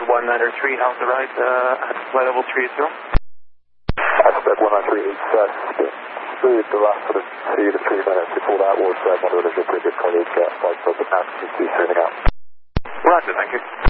193, Alpha right, flight level 30. Expect 193 is smooth the last sort of 2 to 3 minutes. Before that was one of the previous colleagues, flight level altitude 2 turning out. Roger, thank you.